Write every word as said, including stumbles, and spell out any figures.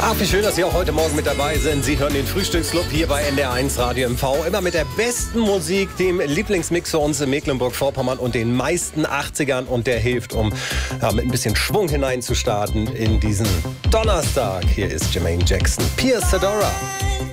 Ach, wie schön, dass Sie auch heute Morgen mit dabei sind. Sie hören den Frühstücksclub hier bei N D R eins Radio M V. Immer mit der besten Musik, dem Lieblingsmix für uns in Mecklenburg-Vorpommern und den meisten achtzigern. Und der hilft, um ja, mit ein bisschen Schwung hineinzustarten in diesen Donnerstag. Hier ist Jermaine Jackson, Pierce Sadora.